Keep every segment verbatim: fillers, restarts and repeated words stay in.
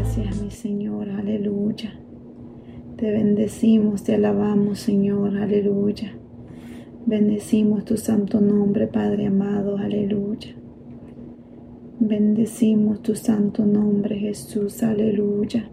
Gracias, mi Señor, aleluya. Te bendecimos, te alabamos, Señor, aleluya. Bendecimos tu santo nombre, Padre amado, aleluya. Bendecimos tu santo nombre, Jesús, aleluya.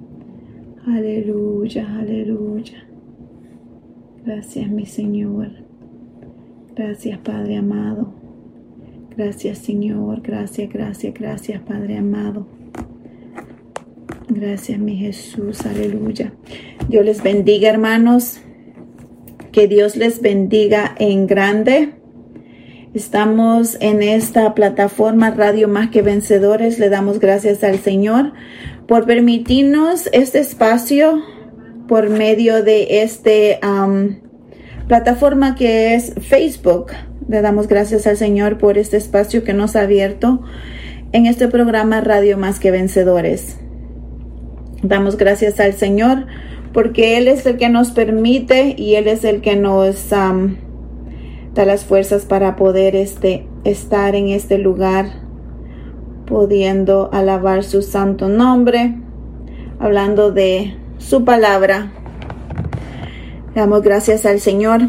Aleluya, aleluya. Gracias, mi Señor. Gracias, Padre amado. Gracias, Señor. Gracias, gracias, gracias, Padre amado. Gracias, mi Jesús, aleluya. Dios les bendiga, hermanos. Que Dios les bendiga en grande. Estamos en esta plataforma Radio Más que Vencedores. Le damos gracias al Señor por permitirnos este espacio por medio de este um, plataforma que es Facebook. Le damos gracias al Señor por este espacio que nos ha abierto en este programa Radio Más que Vencedores. Damos gracias al Señor porque Él es el que nos permite y Él es el que nos um, da las fuerzas para poder este, estar en este lugar, pudiendo alabar su santo nombre, hablando de su palabra. Damos gracias al Señor.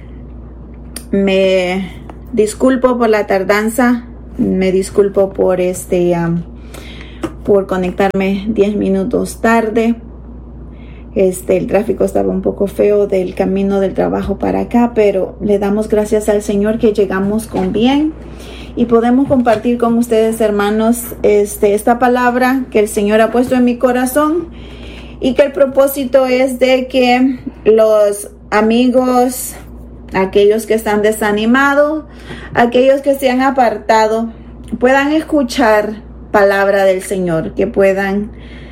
Me disculpo por la tardanza, me disculpo por este... Um, por conectarme diez minutos tarde. Este, el tráfico estaba un poco feo del camino del trabajo para acá, pero le damos gracias al Señor que llegamos con bien y podemos compartir con ustedes, hermanos, este, esta palabra que el Señor ha puesto en mi corazón y que el propósito es de que los amigos, aquellos que están desanimados, aquellos que se han apartado, puedan escuchar palabra del Señor, que puedan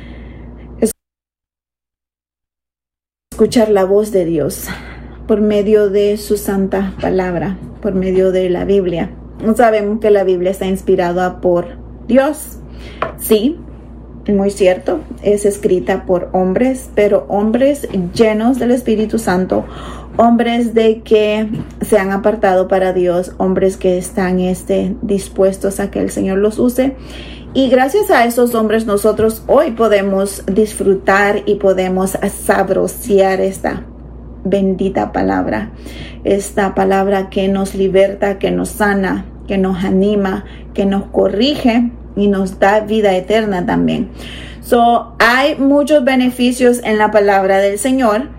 escuchar la voz de Dios por medio de su santa palabra, por medio de la Biblia. Sabemos que la Biblia está inspirada por Dios. Sí, muy cierto, es escrita por hombres, pero hombres llenos del Espíritu Santo, hombres de que se han apartado para Dios, hombres que están este, dispuestos a que el Señor los use. Y gracias a esos hombres nosotros hoy podemos disfrutar y podemos saborear esta bendita palabra. Esta palabra que nos liberta, que nos sana, que nos anima, que nos corrige y nos da vida eterna también. So, hay muchos beneficios en la palabra del Señor.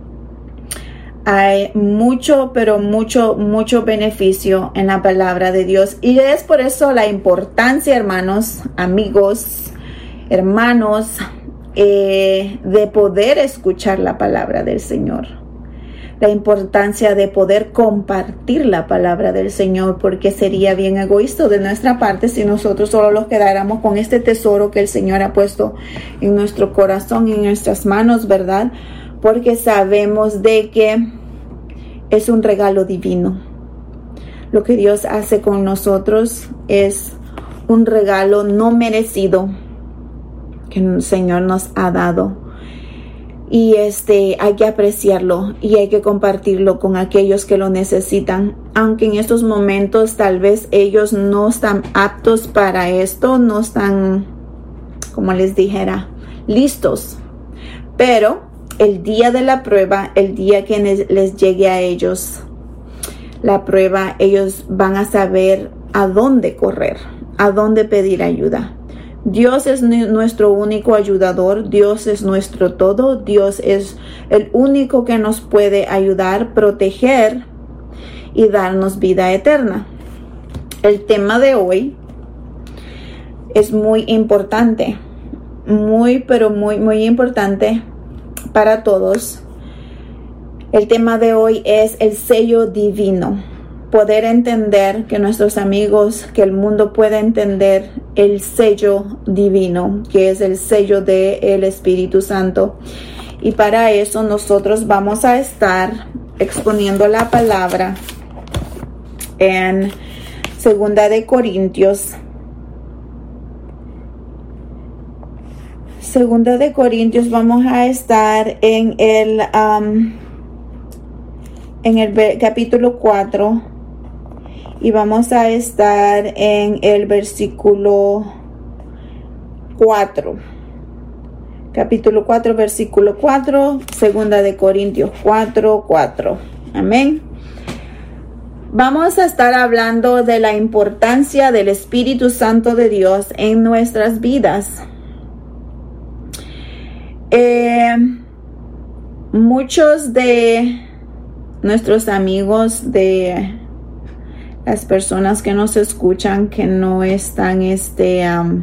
Hay mucho, pero mucho, mucho beneficio en la palabra de Dios. Y es por eso la importancia, hermanos, amigos, hermanos, eh, de poder escuchar la palabra del Señor. La importancia de poder compartir la palabra del Señor, porque sería bien egoísta de nuestra parte si nosotros solo nos quedáramos con este tesoro que el Señor ha puesto en nuestro corazón y en nuestras manos, ¿verdad? Porque sabemos de que es un regalo divino. Lo que Dios hace con nosotros es un regalo no merecido que el Señor nos ha dado. Y este hay que apreciarlo y hay que compartirlo con aquellos que lo necesitan. Aunque en estos momentos tal vez ellos no están aptos para esto, no están, como les dijera, listos. Pero el día de la prueba, el día que les llegue a ellos la prueba, ellos van a saber a dónde correr, a dónde pedir ayuda. Dios es nuestro único ayudador, Dios es nuestro todo, Dios es el único que nos puede ayudar, proteger y darnos vida eterna. El tema de hoy es muy importante, muy, pero muy, muy importante para todos. El tema de hoy es el sello divino. Poder entender que nuestros amigos, que el mundo pueda entender el sello divino, que es el sello del Espíritu Santo. Y para eso nosotros vamos a estar exponiendo la palabra en Segunda de Corintios. Segunda de Corintios, vamos a estar en el, um, en el capítulo cuatro. Y vamos a estar en el versículo cuatro. capítulo cuatro, versículo cuatro, segunda de Corintios cuatro, cuatro. Amén. Vamos a estar hablando de la importancia del Espíritu Santo de Dios en nuestras vidas. Eh, muchos de nuestros amigos, de las personas que nos escuchan, que no están este um,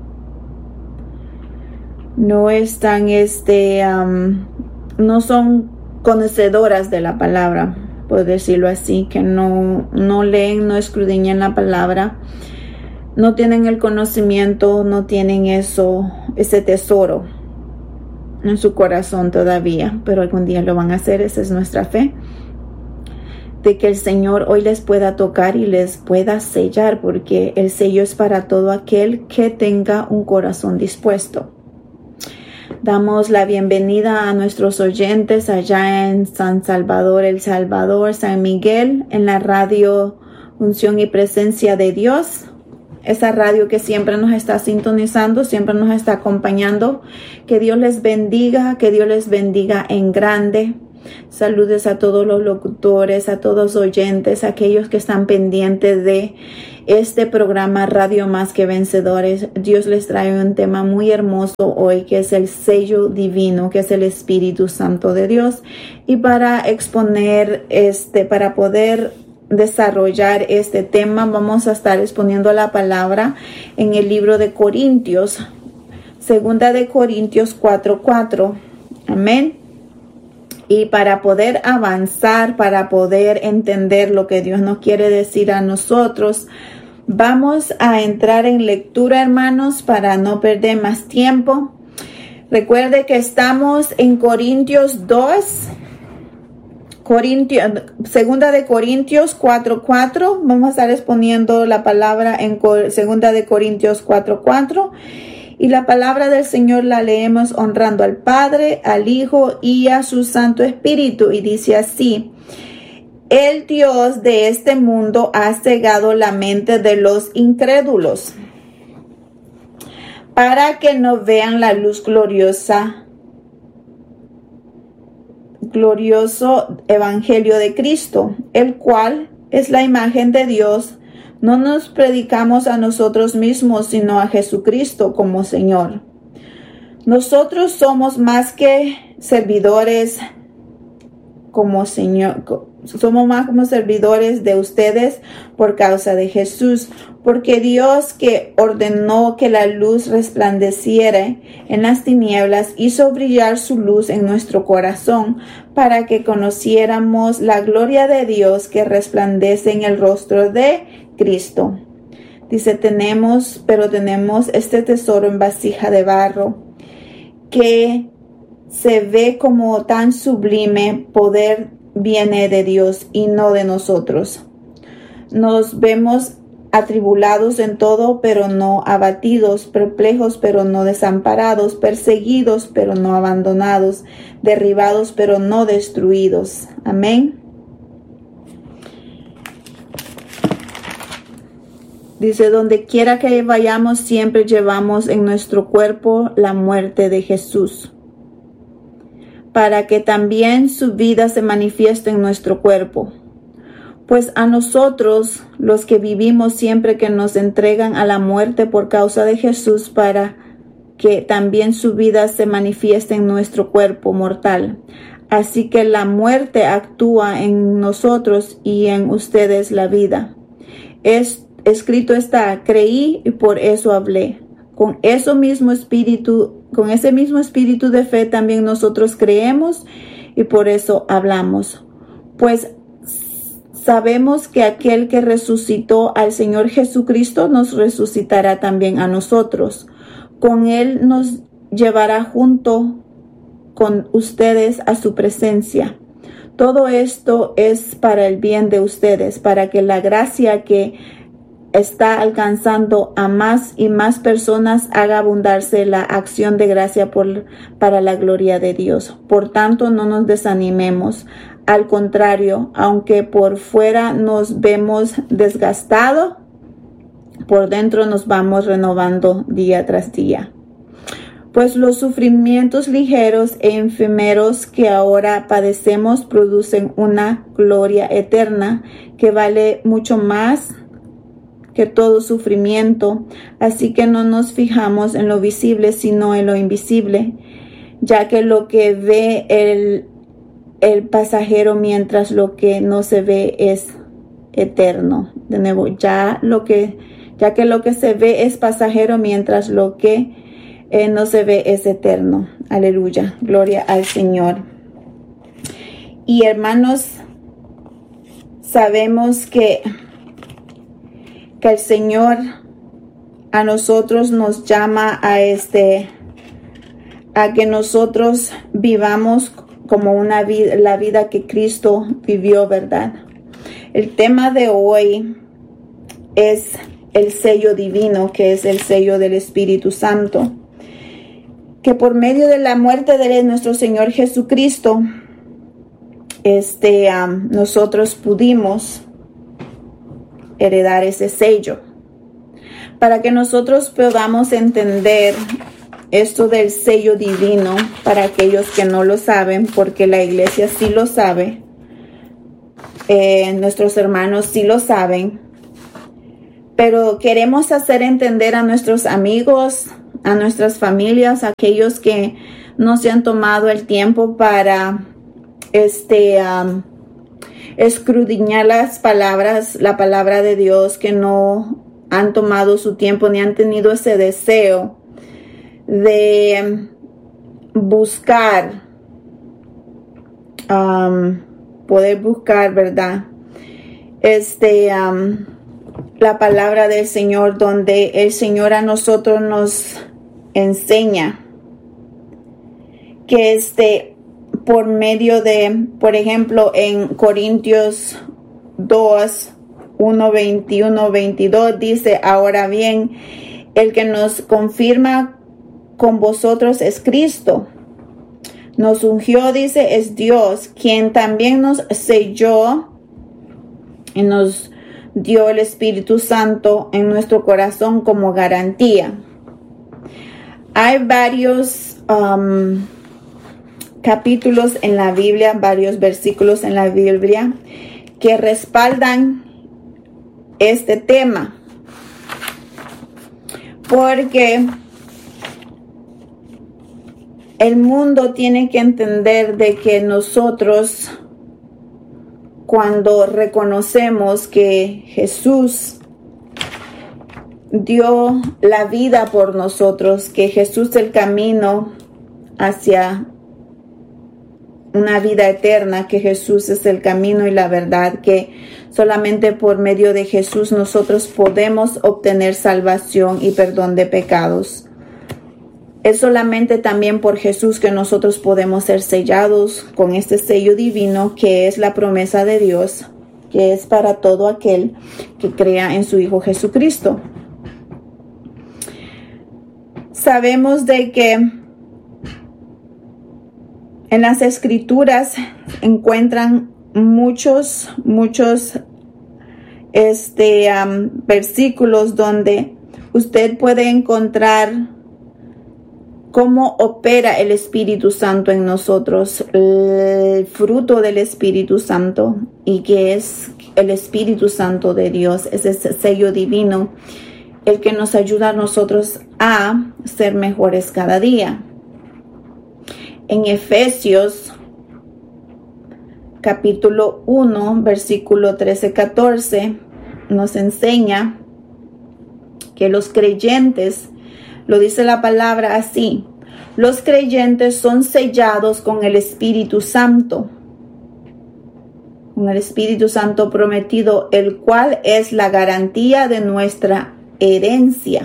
no están este um, no son conocedoras de la palabra, por decirlo así, que no, no leen, no escudriñan la palabra, no tienen el conocimiento, no tienen eso, ese tesoro en su corazón todavía, pero algún día lo van a hacer. Esa es nuestra fe, de que el Señor hoy les pueda tocar y les pueda sellar, porque el sello es para todo aquel que tenga un corazón dispuesto. Damos la bienvenida a nuestros oyentes allá en San Salvador, El Salvador, San Miguel, en la radio Unción y Presencia de Dios. Esa radio que siempre nos está sintonizando, siempre nos está acompañando. Que Dios les bendiga, que Dios les bendiga en grande. Saludos a todos los locutores, a todos los oyentes, a aquellos que están pendientes de este programa Radio Más que Vencedores. Dios les trae un tema muy hermoso hoy, que es el sello divino, que es el Espíritu Santo de Dios. Y para exponer este, para poder desarrollar este tema, vamos a estar exponiendo la palabra en el libro de Corintios, segunda de Corintios cuatro, cuatro. Amén. Y para poder avanzar, para poder entender lo que Dios nos quiere decir a nosotros, vamos a entrar en lectura, hermanos, para no perder más tiempo. Recuerde que estamos en Corintios dos, Corintios, segunda de Corintios cuatro, cuatro. Vamos a estar exponiendo la palabra en segunda de Corintios cuatro, cuatro. Y la palabra del Señor la leemos honrando al Padre, al Hijo y a su Santo Espíritu. Y dice así: el Dios de este mundo ha cegado la mente de los incrédulos, para que no vean la luz gloriosa, glorioso evangelio de Cristo, el cual es la imagen de Dios. No nos predicamos a nosotros mismos, sino a Jesucristo como Señor. Nosotros somos más que servidores como Señor, somos más como servidores de ustedes por causa de Jesús, porque Dios, que ordenó que la luz resplandeciera en las tinieblas, hizo brillar su luz en nuestro corazón para que conociéramos la gloria de Dios que resplandece en el rostro de Cristo. Dice, tenemos, pero tenemos este tesoro en vasija de barro, que se ve como tan sublime. Poder viene de Dios y no de nosotros. Nos vemos atribulados en todo, pero no abatidos, perplejos, pero no desamparados, perseguidos, pero no abandonados, derribados, pero no destruidos. Amén. Dice, donde quiera que vayamos, siempre llevamos en nuestro cuerpo la muerte de Jesús, para que también su vida se manifieste en nuestro cuerpo. Pues a nosotros, los que vivimos, siempre que nos entregan a la muerte por causa de Jesús, para que también su vida se manifieste en nuestro cuerpo mortal. Así que la muerte actúa en nosotros y en ustedes la vida. Es escrito está, creí y por eso hablé. Con eso mismo espíritu, con ese mismo espíritu de fe también nosotros creemos y por eso hablamos. Pues sabemos que aquel que resucitó al Señor Jesucristo nos resucitará también a nosotros. Con él nos llevará junto con ustedes a su presencia. Todo esto es para el bien de ustedes, para que la gracia que está alcanzando a más y más personas haga abundarse la acción de gracia por, para la gloria de Dios. Por tanto, no nos desanimemos. Al contrario, aunque por fuera nos vemos desgastados, por dentro nos vamos renovando día tras día. Pues los sufrimientos ligeros e efímeros que ahora padecemos producen una gloria eterna que vale mucho más que todo sufrimiento. Así que no nos fijamos en lo visible, sino en lo invisible, ya que lo que ve el, el pasajero, mientras lo que no se ve es eterno. De nuevo, ya lo que, ya que lo que se ve es pasajero, mientras lo que eh, no se ve es eterno. Aleluya, gloria al Señor. Y hermanos, sabemos que que el Señor a nosotros nos llama a este, a que nosotros vivamos como una vida, la vida que Cristo vivió, ¿verdad? El tema de hoy es el sello divino, que es el sello del Espíritu Santo, que por medio de la muerte de nuestro Señor Jesucristo, este, um, nosotros pudimos heredar ese sello. Para que nosotros podamos entender esto del sello divino, para aquellos que no lo saben, porque la iglesia sí lo sabe, eh, nuestros hermanos sí lo saben, pero queremos hacer entender a nuestros amigos, a nuestras familias, a aquellos que no se han tomado el tiempo para este um, escudriñar las palabras, la palabra de Dios, que no han tomado su tiempo ni han tenido ese deseo de buscar, um, poder buscar, ¿verdad? Este, um, la palabra del Señor, donde el Señor a nosotros nos enseña que este, por medio de, por ejemplo, en Corintios dos, uno, veintiuno, veintidós, dice: ahora bien, el que nos confirma con vosotros es Cristo. Nos ungió, dice, es Dios, quien también nos selló y nos dio el Espíritu Santo en nuestro corazón como garantía. Hay varios um, capítulos en la Biblia, varios versículos en la Biblia que respaldan este tema, porque el mundo tiene que entender de que nosotros, cuando reconocemos que Jesús dio la vida por nosotros, que Jesús es el camino hacia una vida eterna, que Jesús es el camino y la verdad, que solamente por medio de Jesús nosotros podemos obtener salvación y perdón de pecados. Es solamente también por Jesús que nosotros podemos ser sellados con este sello divino, que es la promesa de Dios, que es para todo aquel que crea en su Hijo Jesucristo. Sabemos de que en las Escrituras encuentran muchos, muchos este, um, versículos donde usted puede encontrar cómo opera el Espíritu Santo en nosotros, el fruto del Espíritu Santo, y que es el Espíritu Santo de Dios, es ese sello divino, el que nos ayuda a nosotros a ser mejores cada día. En Efesios capítulo uno, versículo trece catorce, nos enseña que los creyentes, lo dice la palabra así: los creyentes son sellados con el Espíritu Santo, con el Espíritu Santo prometido, el cual es la garantía de nuestra herencia.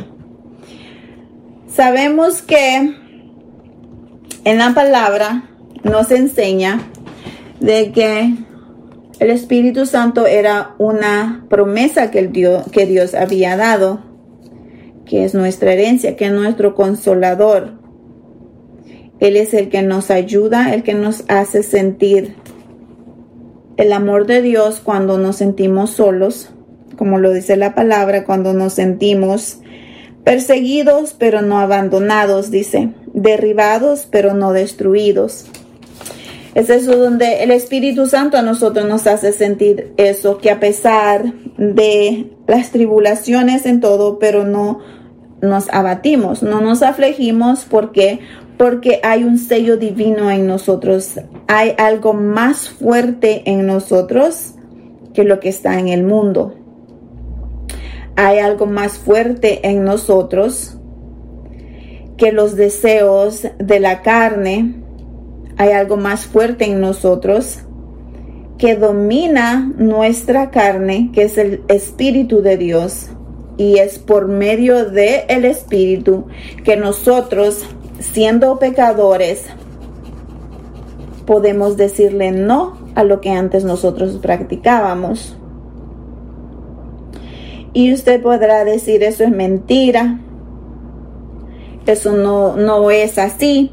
Sabemos que en la palabra nos enseña de que el Espíritu Santo era una promesa que, el Dios, que Dios había dado, que es nuestra herencia, que es nuestro consolador. Él es el que nos ayuda, el que nos hace sentir el amor de Dios cuando nos sentimos solos, como lo dice la palabra, cuando nos sentimos perseguidos pero no abandonados, dice. derribados, pero no destruidos. Es eso donde el Espíritu Santo a nosotros nos hace sentir eso, que a pesar de las tribulaciones en todo, pero no nos abatimos, no nos afligimos. ¿Por qué? Porque hay un sello divino en nosotros. Hay algo más fuerte en nosotros que lo que está en el mundo. Hay algo más fuerte en nosotros que los deseos de la carne. Hay algo más fuerte en nosotros que domina nuestra carne, que es el Espíritu de Dios. Y es por medio del Espíritu que nosotros, siendo pecadores, podemos decirle no a lo que antes nosotros practicábamos. Y usted podrá decir, eso es mentira, eso no, no es así.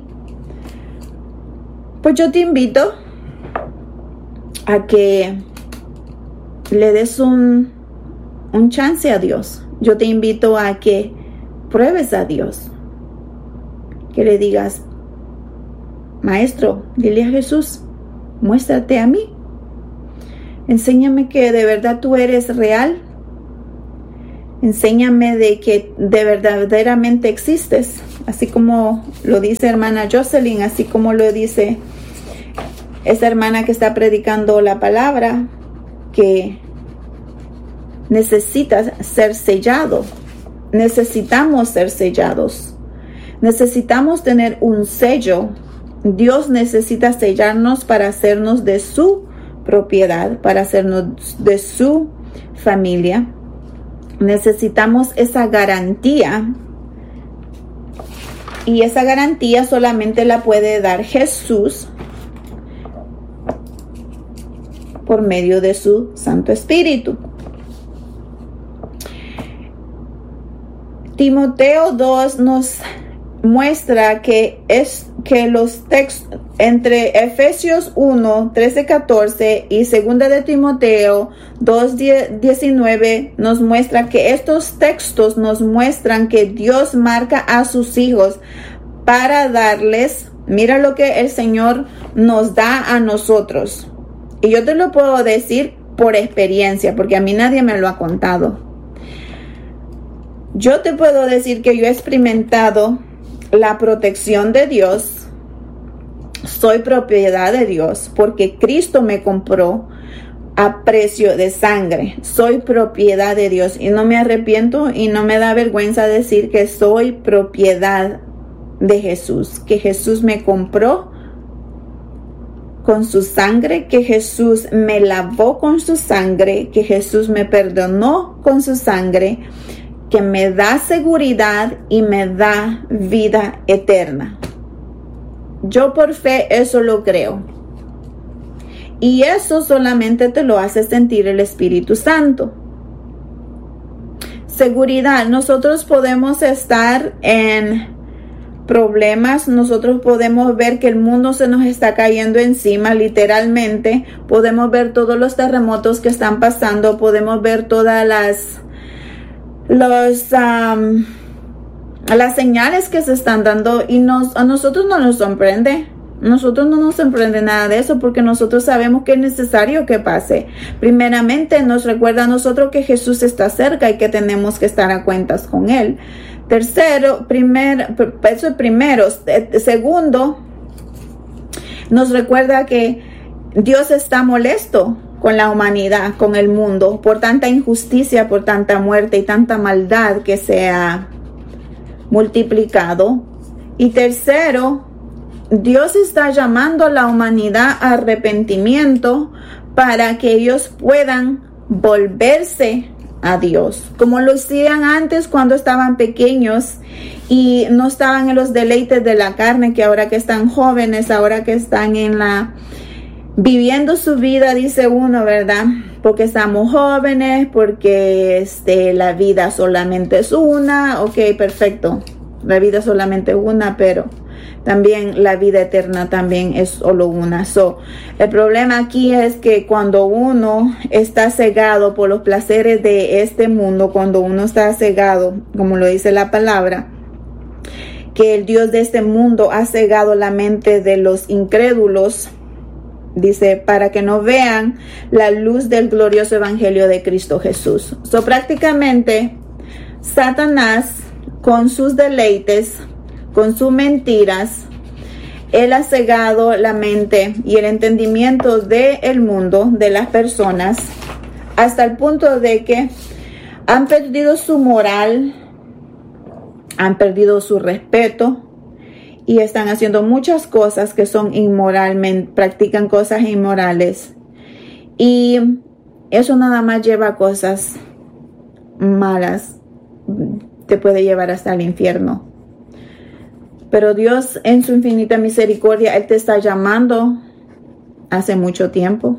Pues yo te invito a que le des un, un chance a Dios. Yo te invito a que pruebes a Dios. Que le digas, Maestro, dile a Jesús, muéstrate a mí. Enséñame que de verdad tú eres real. Enséñame de que de verdaderamente existes, así como lo dice hermana Jocelyn, así como lo dice esa hermana que está predicando la palabra, que necesitas ser sellado. Necesitamos ser sellados. Necesitamos tener un sello. Dios necesita sellarnos para hacernos de su propiedad, para hacernos de su familia. Necesitamos esa garantía, y esa garantía solamente la puede dar Jesús por medio de su Santo Espíritu. Timoteo dos nos muestra que es que los textos entre Efesios uno, trece, catorce y segunda de Timoteo dos, diecinueve nos muestra que estos textos nos muestran que Dios marca a sus hijos para darles, mira lo que el Señor nos da a nosotros. Y yo te lo puedo decir por experiencia, porque a mí nadie me lo ha contado. Yo te puedo decir que yo he experimentado la protección de Dios. Soy propiedad de Dios porque Cristo me compró a precio de sangre. Soy propiedad de Dios y no me arrepiento y no me da vergüenza decir que soy propiedad de Jesús, que Jesús me compró con su sangre, que Jesús me lavó con su sangre, que Jesús me perdonó con su sangre, que me da seguridad y me da vida eterna. Yo por fe eso lo creo. Y eso solamente te lo hace sentir el Espíritu Santo. Seguridad. Nosotros podemos estar en problemas, nosotros podemos ver que el mundo se nos está cayendo encima, literalmente. Podemos ver todos los terremotos que están pasando, podemos ver todas las los um, las señales que se están dando, y nos, a nosotros no nos sorprende. Nosotros no nos sorprende nada de eso, porque nosotros sabemos que es necesario que pase. Primeramente nos recuerda a nosotros que Jesús está cerca y que tenemos que estar a cuentas con Él. Tercero, primer, eso es primero. Segundo, nos recuerda que Dios está molesto con la humanidad, con el mundo, por tanta injusticia, por tanta muerte y tanta maldad que se ha multiplicado. Y tercero, Dios está llamando a la humanidad a arrepentimiento para que ellos puedan volverse a Dios, como lo hacían antes cuando estaban pequeños y no estaban en los deleites de la carne, que ahora que están jóvenes, ahora que están en la viviendo su vida, dice uno, ¿verdad? Porque estamos jóvenes, porque este, la vida solamente es una. Ok, perfecto, la vida es solamente una, pero también la vida eterna también es solo una. So, el problema aquí es que cuando uno está cegado por los placeres de este mundo, cuando uno está cegado, como lo dice la palabra, que el Dios de este mundo ha cegado la mente de los incrédulos, dice, para que no vean la luz del glorioso evangelio de Cristo Jesús. So, prácticamente, Satanás, con sus deleites, con sus mentiras, él ha cegado la mente y el entendimiento del mundo, de las personas, hasta el punto de que han perdido su moral, han perdido su respeto y están haciendo muchas cosas que son inmoralmente, practican cosas inmorales. Y eso nada más lleva a cosas malas, te puede llevar hasta el infierno. Pero Dios, en su infinita misericordia, Él te está llamando hace mucho tiempo.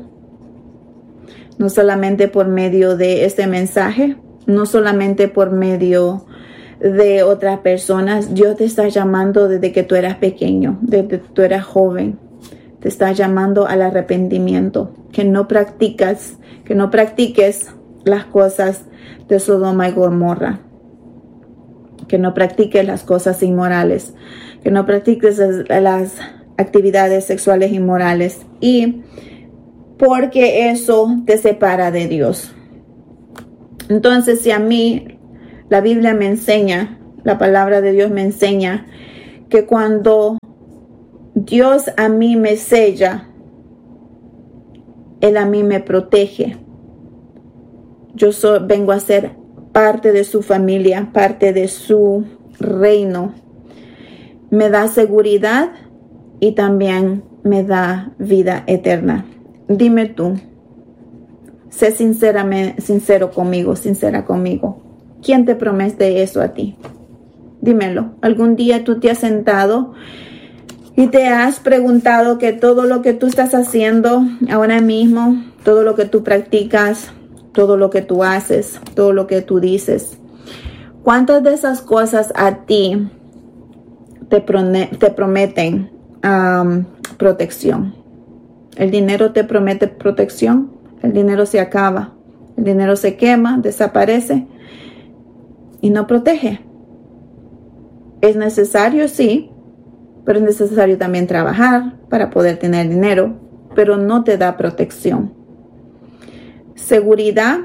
No solamente por medio de este mensaje, no solamente por medio de otras personas. Dios te está llamando desde que tú eras pequeño, desde que tú eras joven. Te está llamando al arrepentimiento, que no practicas, que no practiques las cosas de Sodoma y Gomorra, que no practiques las cosas inmorales, que no practiques las, las actividades sexuales inmorales, y porque eso te separa de Dios. Entonces, si a mí la Biblia me enseña, la palabra de Dios me enseña que cuando Dios a mí me sella, Él a mí me protege. Yo so, vengo a ser parte de su familia, parte de su reino. Me da seguridad y también me da vida eterna. Dime tú, sé sinceramente, sincero conmigo, sincera conmigo. ¿Quién te promete eso a ti? Dímelo. ¿Algún día tú te has sentado y te has preguntado que todo lo que tú estás haciendo ahora mismo, todo lo que tú practicas, todo lo que tú haces, todo lo que tú dices, cuántas de esas cosas a ti te, te prometen um, protección? El dinero te promete protección, el dinero se acaba, el dinero se quema, desaparece y no protege. Es necesario, sí, pero es necesario también trabajar para poder tener dinero, pero no te da protección. Seguridad,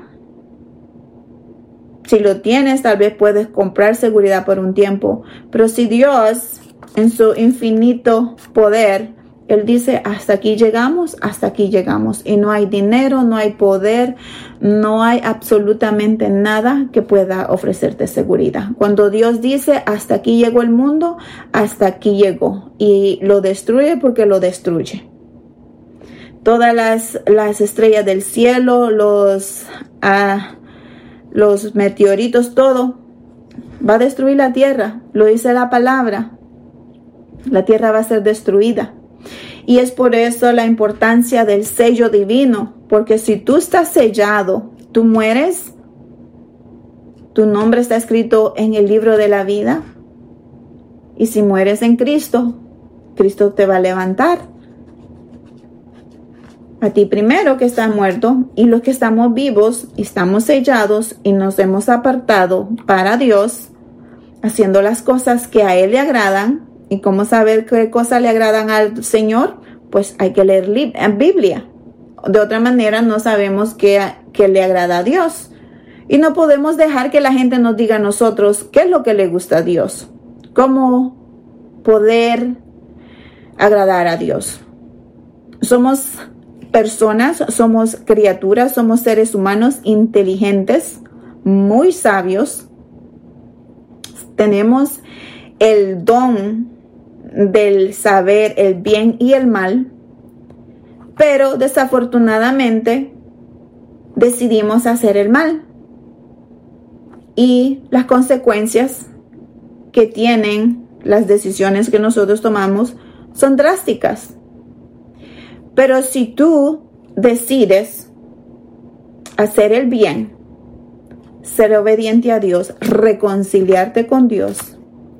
si lo tienes, tal vez puedes comprar seguridad por un tiempo, pero si Dios, en su infinito poder, Él dice, hasta aquí llegamos, hasta aquí llegamos. Y no hay dinero, no hay poder, no hay absolutamente nada que pueda ofrecerte seguridad. Cuando Dios dice, hasta aquí llegó el mundo, hasta aquí llegó. Y lo destruye porque lo destruye. Todas las, las estrellas del cielo, los, uh, los meteoritos, todo va a destruir la tierra. Lo dice la palabra. La tierra va a ser destruida. Y es por eso la importancia del sello divino, porque si tú estás sellado, tú mueres, tu nombre está escrito en el libro de la vida, y si mueres en Cristo, Cristo te va a levantar. A ti primero que estás muerto, y los que estamos vivos, estamos sellados y nos hemos apartado para Dios, haciendo las cosas que a Él le agradan. ¿Y cómo saber qué cosas le agradan al Señor? Pues hay que leer Biblia. De otra manera no sabemos qué, qué le agrada a Dios. Y no podemos dejar que la gente nos diga a nosotros qué es lo que le gusta a Dios. Cómo poder agradar a Dios. Somos personas, somos criaturas, somos seres humanos inteligentes, muy sabios. Tenemos el don del saber el bien y el mal, pero desafortunadamente decidimos hacer el mal, y las consecuencias que tienen las decisiones que nosotros tomamos son drásticas. Pero si tú decides hacer el bien, ser obediente a Dios, reconciliarte con Dios,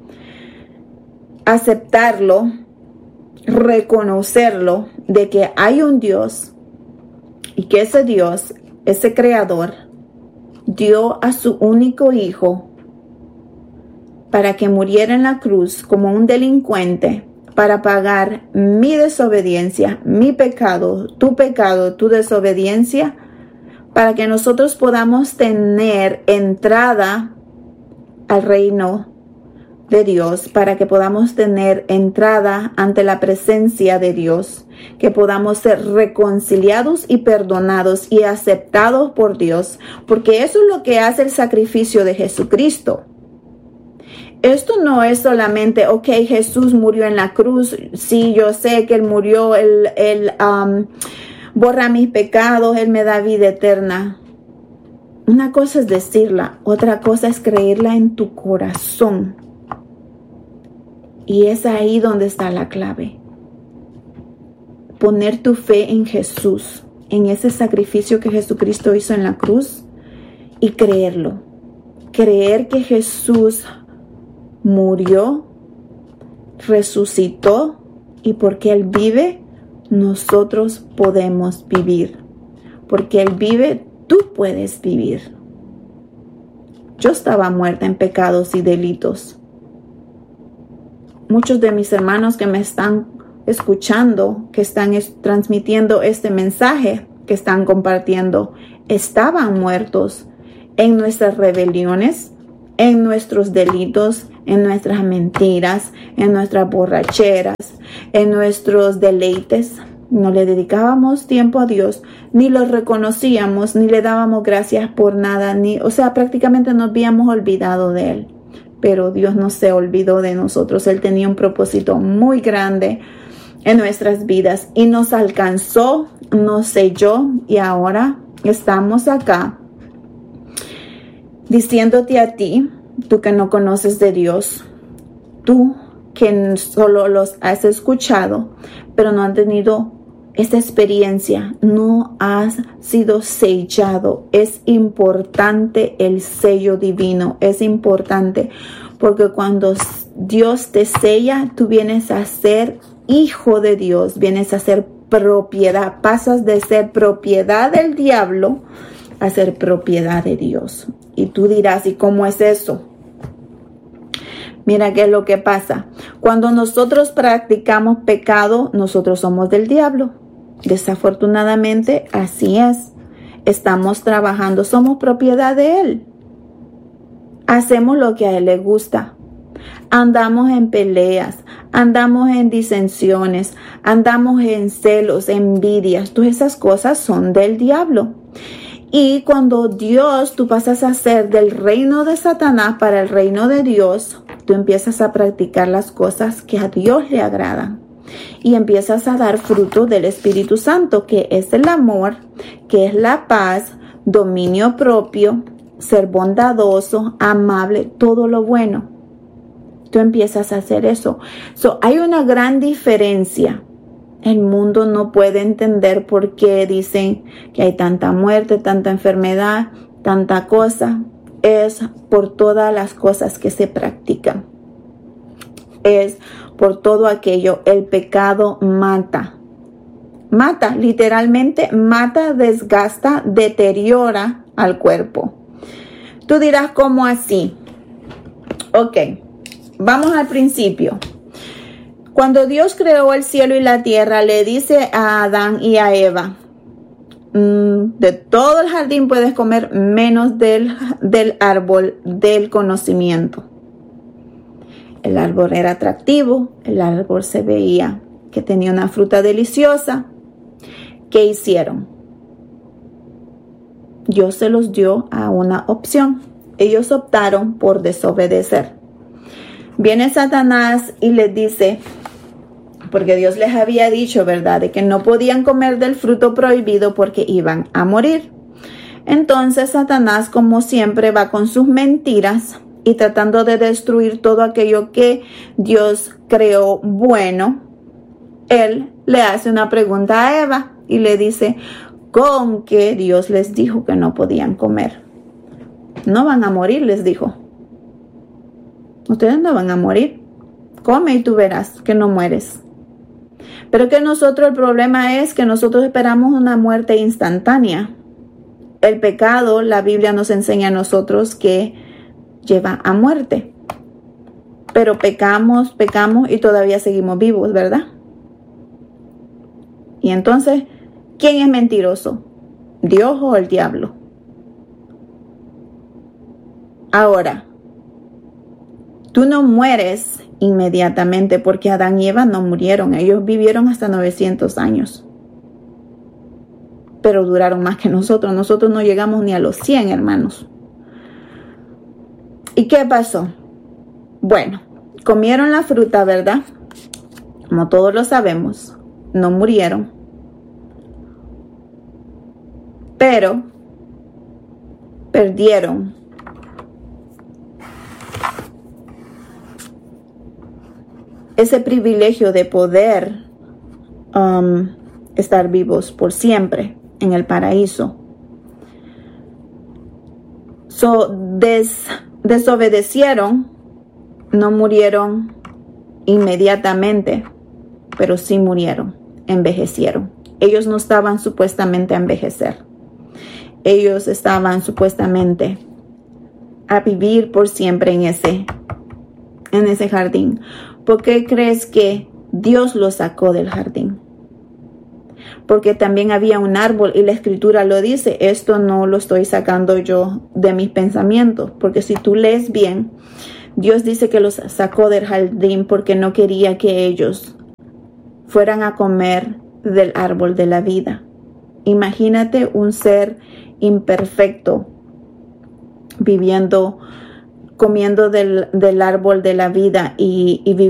aceptarlo, reconocerlo de que hay un Dios y que ese Dios, ese creador, dio a su único hijo para que muriera en la cruz como un delincuente, para pagar mi desobediencia, mi pecado, tu pecado, tu desobediencia, para que nosotros podamos tener entrada al reino de Dios, para que podamos tener entrada ante la presencia de Dios, que podamos ser reconciliados y perdonados y aceptados por Dios, porque eso es lo que hace el sacrificio de Jesucristo. Esto no es solamente, ok, Jesús murió en la cruz, sí, yo sé que Él murió, Él, él um, borra mis pecados, Él me da vida eterna. Una cosa es decirla, otra cosa es creerla en tu corazón. Y es ahí donde está la clave. Poner tu fe en Jesús, en ese sacrificio que Jesucristo hizo en la cruz y creerlo. Creer que Jesús murió, resucitó y porque Él vive, nosotros podemos vivir. Porque Él vive, tú puedes vivir. Yo estaba muerta en pecados y delitos. Muchos de mis hermanos que me están escuchando, que están transmitiendo este mensaje, que están compartiendo, estaban muertos en nuestras rebeliones, en nuestros delitos, en nuestras mentiras, en nuestras borracheras, en nuestros deleites. No le dedicábamos tiempo a Dios, ni lo reconocíamos, ni le dábamos gracias por nada, ni, o sea, prácticamente nos habíamos olvidado de Él. Pero Dios no se olvidó de nosotros. Él tenía un propósito muy grande en nuestras vidas y nos alcanzó, nos selló y ahora estamos acá diciéndote a ti, tú que no conoces de Dios, tú que solo los has escuchado, pero no has tenido esta experiencia, no has sido sellado. Es importante el sello divino, es importante porque cuando Dios te sella, tú vienes a ser hijo de Dios, vienes a ser propiedad, pasas de ser propiedad del diablo a ser propiedad de Dios. Y tú dirás, ¿y cómo es eso? Mira qué es lo que pasa. Cuando nosotros practicamos pecado, nosotros somos del diablo. Desafortunadamente, así es. Estamos trabajando, somos propiedad de Él. Hacemos lo que a Él le gusta. Andamos en peleas, andamos en disensiones, andamos en celos, envidias. Todas esas cosas son del diablo. Y cuando Dios, tú pasas a ser del reino de Satanás para el reino de Dios, tú empiezas a practicar las cosas que a Dios le agradan. Y empiezas a dar fruto del Espíritu Santo, que es el amor, que es la paz, dominio propio, ser bondadoso, amable, todo lo bueno. Tú empiezas a hacer eso. So, hay una gran diferencia. El mundo no puede entender por qué dicen que hay tanta muerte, tanta enfermedad, tanta cosa. Es por todas las cosas que se practican. Es por todo aquello. El pecado mata. Mata, literalmente mata, desgasta, deteriora al cuerpo. Tú dirás, ¿cómo así? Ok, vamos al principio. Cuando Dios creó el cielo y la tierra, le dice a Adán y a Eva, mmm, de todo el jardín puedes comer menos del, del árbol del conocimiento. El árbol era atractivo, el árbol se veía que tenía una fruta deliciosa. ¿Qué hicieron? Dios se los dio a una opción. Ellos optaron por desobedecer. Viene Satanás y les dice, porque Dios les había dicho, ¿verdad?, de que no podían comer del fruto prohibido porque iban a morir. Entonces Satanás, como siempre, va con sus mentiras y tratando de destruir todo aquello que Dios creó bueno. Él le hace una pregunta a Eva y le dice, ¿con qué Dios les dijo que no podían comer? No van a morir, les dijo. Ustedes no van a morir. Come y tú verás que no mueres. Pero que nosotros, el problema es que nosotros esperamos una muerte instantánea. El pecado, la Biblia nos enseña a nosotros que lleva a muerte. Pero pecamos, pecamos y todavía seguimos vivos, ¿verdad? Y entonces, ¿quién es mentiroso? ¿Dios o el diablo? Ahora, tú no mueres inmediatamente porque Adán y Eva no murieron. Ellos vivieron hasta novecientos años. Pero duraron más que nosotros. Nosotros no llegamos ni a los cien, hermanos. ¿Y qué pasó? Bueno, comieron la fruta, ¿verdad? Como todos lo sabemos, no murieron. Pero perdieron ese privilegio de poder um, estar vivos por siempre en el paraíso. So, des, desobedecieron, no murieron inmediatamente, pero sí murieron, envejecieron. Ellos no estaban supuestamente a envejecer. Ellos estaban supuestamente a vivir por siempre en ese, en ese jardín. ¿Por qué crees que Dios los sacó del jardín? Porque también había un árbol y la escritura lo dice. Esto no lo estoy sacando yo de mis pensamientos, porque si tú lees bien, Dios dice que los sacó del jardín porque no quería que ellos fueran a comer del árbol de la vida. Imagínate un ser imperfecto viviendo, comiendo del, del árbol de la vida y, y viviendo